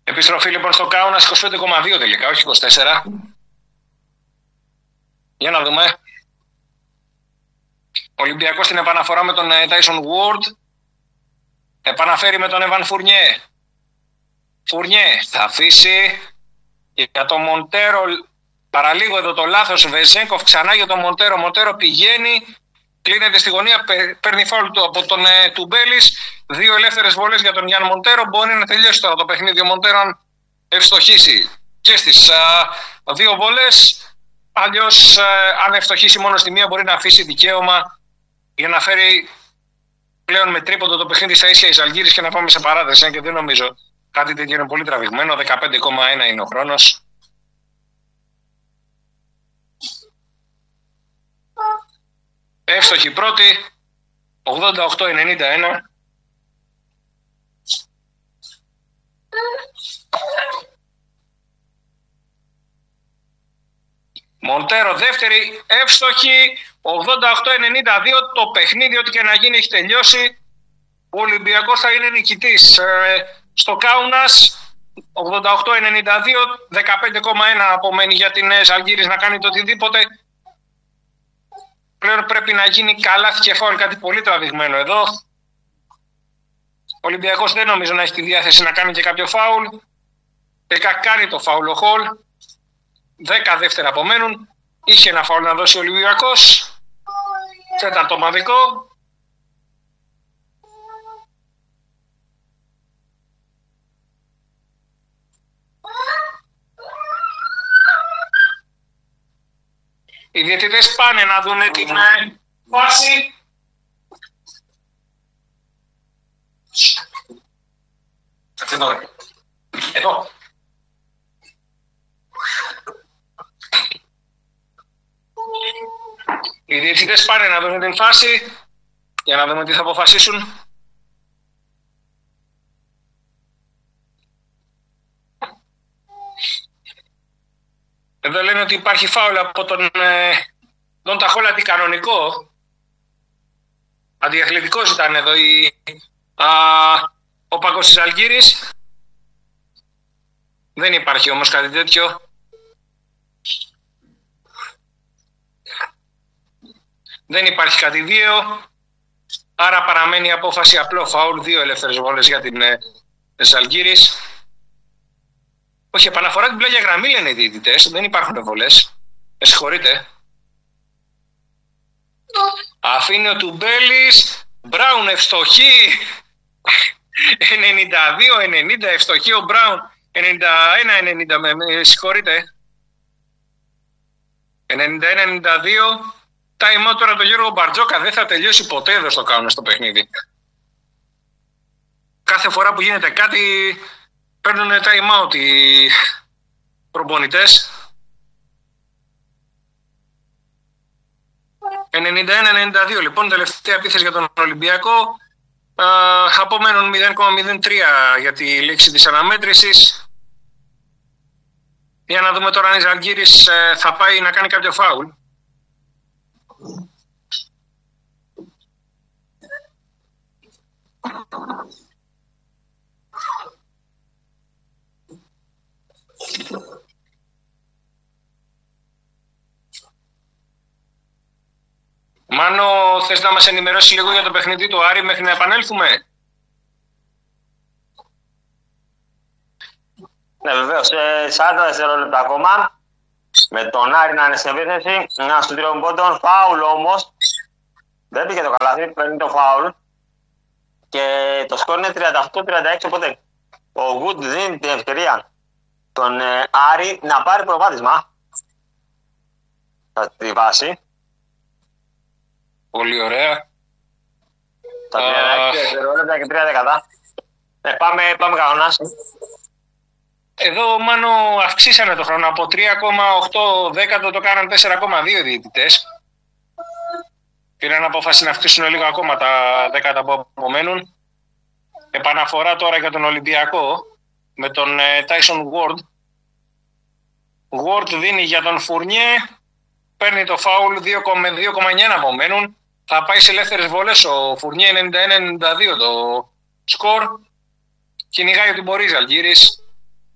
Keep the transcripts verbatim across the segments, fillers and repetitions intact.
Επιστροφή λοιπόν στο Κάουνας, είκοσι πέντε κόμμα δύο τελικά, όχι είκοσι τέσσερα. Για να δούμε. Ολυμπιακός στην επαναφορά με τον Tyson Ward. Επαναφέρει με τον Εβαν Φουρνιέ. Φουρνιέ θα αφήσει για τον Μοντέρο. Παραλίγο εδώ το λάθος. Βεζέγκοφ ξανά για τον Μοντέρο. Μοντέρο πηγαίνει. Κλείνεται στη γωνία. Παίρνει φάουλ του από τον ε, Τουμπέλης. Δύο ελεύθερες βολές για τον Γιάνν Μοντέρο. Μπορεί να τελειώσει τώρα το παιχνίδι ο Μοντέρο αν ευστοχίσει και στις α, δύο βολές. Αλλιώς α, αν ευστοχίσει μόνο στη μία μπορεί να αφήσει δικαίωμα για να φέρει πλέον με τρίποντο το παιχνίδι στα ίσια η Ζαλγκίρις και να πάμε σε παράταση. Και δεν νομίζω κάτι τέτοιο, είναι πολύ τραβηγμένο. δεκαπέντε κόμμα ένα είναι ο χρόνος. Εύστοχη πρώτη, ογδόντα οκτώ ενενήντα ένα. Μοντέρο δεύτερη, εύστοχη, ογδόντα οκτώ ενενήντα δύο. Το παιχνίδι, ό,τι και να γίνει, έχει τελειώσει. Ο Ολυμπιακός θα είναι νικητής ε, στο Κάουνας. ογδόντα οκτώ ενενήντα δύο, δεκαπέντε κόμμα ένα απομένει για την Ζαλγκίρις να κάνει το οτιδήποτε. Πλέον πρέπει να γίνει καλάθι και φάουλ, κάτι πολύ τραβηγμένο εδώ. Ο Ολυμπιακός δεν νομίζω να έχει τη διάθεση να κάνει και κάποιο φάουλ. Τελικά κάνει το φάουλ ο Χολ. δέκα δεύτερα απομένουν. Είχε ένα φάουλ να δώσει ο Ολυμπιακός. Τέταρτο ομαδικό. Οι διαιτητές πάνε να δουν την φάση. Εδώ. Οι διαιτητές πάνε να δουν την φάση για να δούμε τι θα αποφασίσουν. Εδώ λένε ότι υπάρχει φάουλ από τον ε, Ντον Ταχόλατη κανονικό. Αντιαθλητικός ήταν εδώ η, α, ο Πάκος της Ζαλγκίρις. Δεν υπάρχει όμως κάτι τέτοιο. Δεν υπάρχει κάτι δύο. Άρα παραμένει η απόφαση απλό φάουλ. Δύο ελεύθερες βόλες για την ε, Ζαλγκίρις. Όχι, επαναφορά την πλάγια γραμμή λένε οι διαιτητές. Δεν υπάρχουν βολές. Με συγχωρείτε. Αφήνει ο Τουμπέλης. Μπράουν ευστοχή. ενενήντα δύο ενενήντα ευστοχή ο Μπράουν. ενενήντα ένα ενενήντα με, με συγχωρείτε. ενενήντα ένα ενενήντα δύο. Time out τώρα το Γιώργο Μπαρτζόκα. Δεν θα τελειώσει ποτέ εδώ στο κάνουν στο παιχνίδι. Κάθε φορά που γίνεται κάτι παίρνουν time out οι προπονητές. ενενήντα ένα ενενήντα δύο λοιπόν, τελευταία επίθεση για τον Ολυμπιακό. Uh, απομένουν μηδέν κόμμα μηδέν τρία για τη λήξη της αναμέτρησης. Για να δούμε τώρα αν η Ζαλγκίρις uh, θα πάει να κάνει κάποιο φάουλ. Μάνο, θες να μας ενημερώσει λίγο για το παιχνίδι του Άρη μέχρι να επανέλθουμε? Ναι, βεβαίως. σαράντα δευτερόλεπτα ακόμα. Με τον Άρη να είναι σε επίθεση. Ένα σου τριών πόντων. Φάουλ όμως. Δεν πήγε το καλάθι. Παίρνει το φάουλ. Και το σκορ είναι τριάντα οκτώ τριάντα έξι. Οπότε ο Γουτ δίνει την ευκαιρία τον ε, Άρη να πάρει προβάδισμα. Θα τη βάση. Πολύ ωραία. Τα τριάντα έξι δευτερόλεπτα και τρία δεκατά. Ναι, πάμε, πάμε κανόνας. Εδώ μάνο αυξήσανε το χρόνο. Από τρία κόμμα οκτώ δέκατο το κάναν τέσσερα κόμμα δύο διαιτητές. Πήραν απόφαση να αυξήσουν λίγο ακόμα τα δέκατα που απομένουν. Επαναφορά τώρα για τον Ολυμπιακό με τον Tyson Ward. Ward δίνει για τον Φουρνιέ. Παίρνει το φάουλ, δύο κόμμα εννιά απομένουν. Θα πάει σε ελεύθερες βολές ο Φουρνιέ, ενενήντα ένα ενενήντα δύο το σκορ. Κυνηγάει ότι μπορεί η Ζαλγκίρις.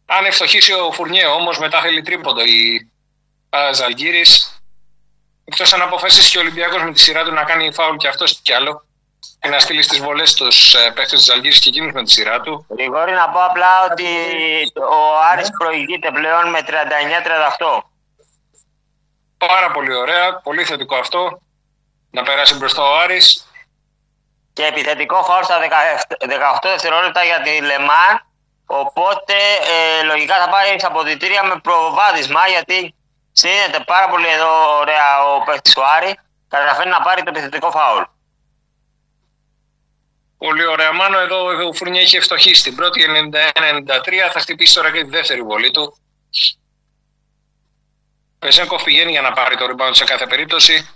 Αν ευστοχήσει ο Φουρνιέ όμως, μετά θέλει τρίποντο η Ζαλγκίρις. Εκτός αν αποφασίσει και ο Ολυμπιακός με τη σειρά του να κάνει φάουλ και αυτός κι άλλο και να στείλει στις βολές τους παίχτες της Ζαλγκίρις και εκείνους με τη σειρά του. Γρηγόρη, να πω απλά ότι ο Άρης προηγείται πλέον με τριάντα εννιά τριάντα οκτώ. Πάρα πολύ ωραία, πολύ θετικό αυτό. Να περάσει μπροστά ο Άρης. Και επιθετικό φάουλ στα δεκαοκτώ δευτερόλεπτα για τη Λεμάν. Οπότε ε, λογικά θα πάρει αποδυτήρια με προβάδισμα, γιατί συνδέεται πάρα πολύ εδώ ωραία ο παίκτης ο Άρη. Καταφέρει να πάρει το επιθετικό φάουλ. Πολύ ωραία. Μάνο, εδώ ο Φουρνιέ έχει ευστοχήσει την πρώτη ενενήντα ένα ενενήντα τρία. Θα χτυπήσει τώρα και τη δεύτερη βολή του. Βεζένκοφ πηγαίνει για να πάρει το rebound σε κάθε περίπτωση.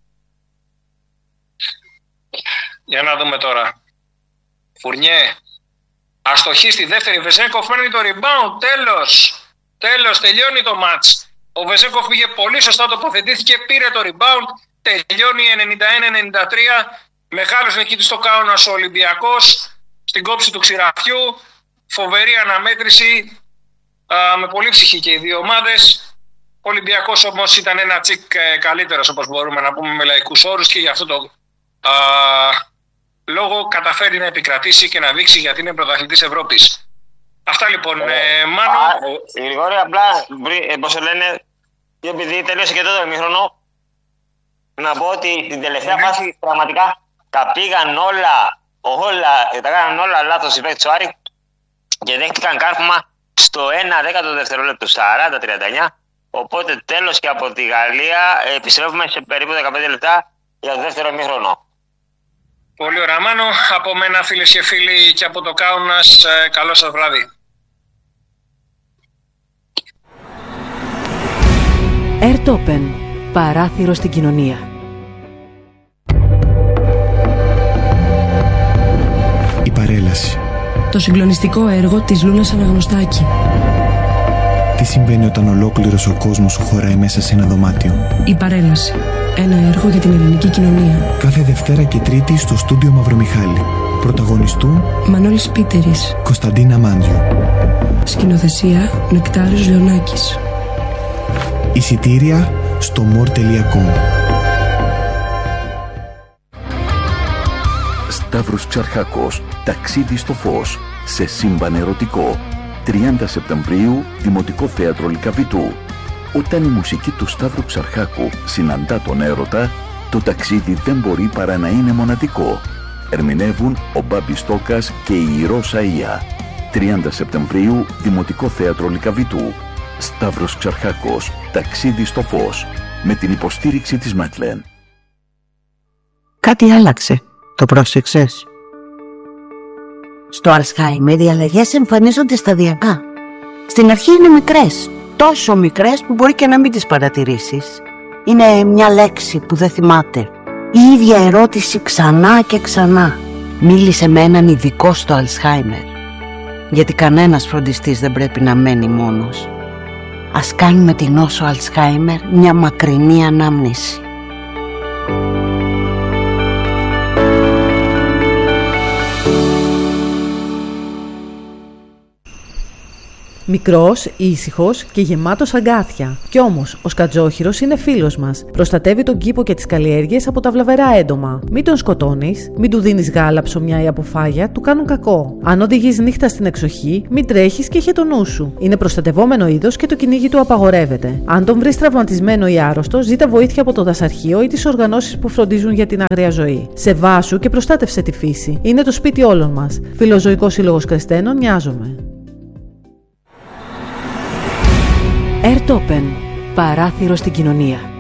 Για να δούμε τώρα. Φουρνιέ. Αστοχή στη δεύτερη. Βεζένκοφ παίρνει το rebound. Τέλος. Τέλος. Τελειώνει το match. Ο Βεζένκοφ πήγε πολύ σωστά, τοποθετήθηκε, πήρε το rebound. Τελειώνει ενενήντα ένα ενενήντα τρία. Μεγάλος νικητής στο Κάουνας ο Ολυμπιακός. Στην κόψη του ξηραφιού. Φοβερή αναμέτρηση. Α, με πολύ ψυχή και οι δύο ομάδες. Ο Ολυμπιακός όμως ήταν ένα τσικ καλύτερος, όπως μπορούμε να πούμε με λαϊκούς όρους, και γι' αυτό το α, λόγο καταφέρει να επικρατήσει και να δείξει γιατί είναι πρωταθλητής Ευρώπης. Αυτά λοιπόν. Ε, ε, Μάνο. Γρηγόρη, απλά, πώς το λένε, επειδή τελείωσε και τότε το ημίχρονο, να πω ότι την τελευταία mm-hmm. φάση πραγματικά τα πήγαν όλα, όλα, τα κάναν όλα λάθος οι παίκτες του Άρη και δέχτηκαν κάρφωμα στο ένα δέκατο δευτερόλεπτο, σαράντα τριάντα εννιά. Οπότε τέλος και από τη Γαλλία επιστρέφουμε σε περίπου δεκαπέντε λεπτά για το δεύτερο ημίχρονο. Πολύ ωραία, Μάνο. Από μένα, φίλες και φίλοι, και από το Κάουνας, καλό σας βράδυ. Airtopen. Παράθυρο στην κοινωνία. Η παρέλαση. Το συγκλονιστικό έργο της Λούνας Αναγνωστάκη. Τι συμβαίνει όταν ολόκληρος ο κόσμος σου χωράει μέσα σε ένα δωμάτιο. Η παρέλαση. Ένα έργο για την ελληνική κοινωνία. Κάθε Δευτέρα και Τρίτη στο στούντιο Μαυρομιχάλη. Πρωταγωνιστούν Μανώλης Πίτερης, Κωνσταντίνα Μάντζιο. Σκηνοθεσία Νεκτάριος Λεωνάκης. Εισιτήρια στο more τελεία com. Σταύρος Ξαρχάκος, ταξίδι στο φως, σε σύμπαν ερωτικό. τριάντα Σεπτεμβρίου, Δημοτικό Θέατρο Λυκαβητού. Όταν η μουσική του Σταύρου Ξαρχάκου συναντά τον έρωτα, το ταξίδι δεν μπορεί παρά να είναι μοναδικό. Ερμηνεύουν ο Μπάμπης Στόκας και η Ρώσα Ία. τριάντα Σεπτεμβρίου, Δημοτικό Θέατρο Λυκαβητού. Σταύρος Ξαρχάκος, ταξίδι στο φως, με την υποστήριξη της Μέτλεν. Κάτι άλλαξε. Το πρόσεξες? Στο Αλσχάιμερ οι αλλαγές εμφανίζονται σταδιακά. Στην αρχή είναι μικρές, τόσο μικρές που μπορεί και να μην τις παρατηρήσεις. Είναι μια λέξη που δεν θυμάται. Η ίδια ερώτηση ξανά και ξανά. Μίλησε με έναν ειδικό στο Αλσχάιμερ. Γιατί κανένας φροντιστής δεν πρέπει να μένει μόνος. Ας κάνουμε την νόσο Αλσχάιμερ μια μακρινή ανάμνηση. Μικρός, ήσυχος και γεμάτος αγκάθια. Κι όμως, ο σκατζόχυρος είναι φίλος μας. Προστατεύει τον κήπο και τις καλλιέργειες από τα βλαβερά έντομα. Μην τον σκοτώνεις, μην του δίνεις γάλα, ψωμιά ή αποφάγια, του κάνουν κακό. Αν οδηγείς νύχτα στην εξοχή, μην τρέχεις και είχε το νου σου. Είναι προστατευόμενο είδος και το κυνήγι του απαγορεύεται. Αν τον βρεις τραυματισμένο ή άρρωστο, ζήτα βοήθεια από το δασαρχείο ή τις οργανώσεις που φροντίζουν για την αγρία ζωή. Σεβάσου και προστάτευσε τη φύση. Είναι το σπίτι όλων μας. Φιλοζωικός Σύλλογος Κρεστένων, νοιάζομαι. Airtopen. Παράθυρο στην κοινωνία.